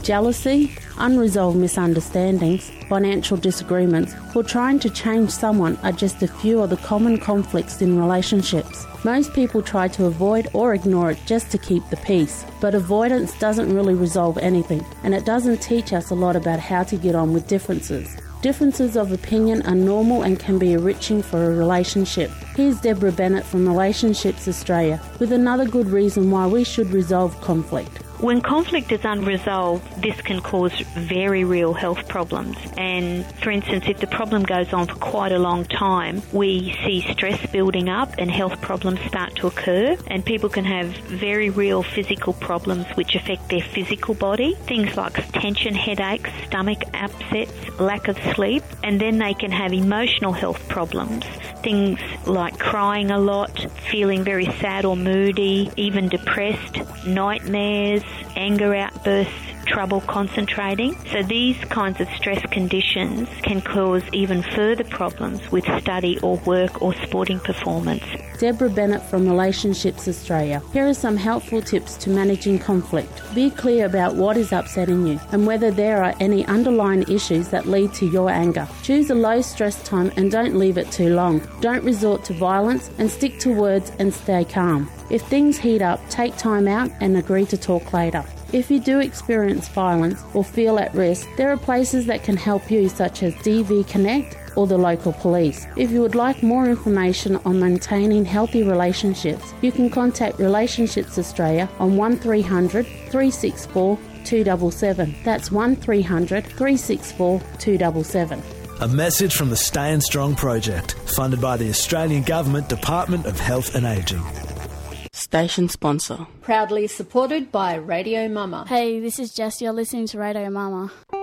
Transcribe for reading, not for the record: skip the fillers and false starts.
Jealousy, unresolved misunderstandings, financial disagreements, or trying to change someone are just a few of the common conflicts in relationships. Most people try to avoid or ignore it just to keep the peace, but avoidance doesn't really resolve anything, and it doesn't teach us a lot about how to get on with differences. Differences of opinion are normal and can be enriching for a relationship. Here's Deborah Bennett from Relationships Australia with another good reason why we should resolve conflict. When conflict is unresolved, this can cause very real health problems. And for instance, if the problem goes on for quite a long time, we see stress building up and health problems start to occur. And people can have very real physical problems which affect their physical body. Things like tension headaches, stomach upsets, lack of sleep. And then they can have emotional health problems. Things like crying a lot, feeling very sad or moody, even depressed, nightmares, anger outbursts, trouble concentrating. So these kinds of stress conditions can cause even further problems with study or work or sporting performance. Deborah Bennett from Relationships Australia. Here are some helpful tips to managing conflict. Be clear about what is upsetting you and whether there are any underlying issues that lead to your anger. Choose a low stress time and don't leave it too long. Don't resort to violence and stick to words and stay calm. If things heat up, take time out and agree to talk later. If you do experience violence or feel at risk, there are places that can help you, such as DV Connect or the local police. If you would like more information on maintaining healthy relationships, you can contact Relationships Australia on 1300 364 277. That's 1300 364 277. A message from the Staying Strong project, funded by the Australian Government Department of Health and Ageing. Station sponsor. Proudly supported by Radio Mama. Hey, this is Jess. You're listening to Radio Mama.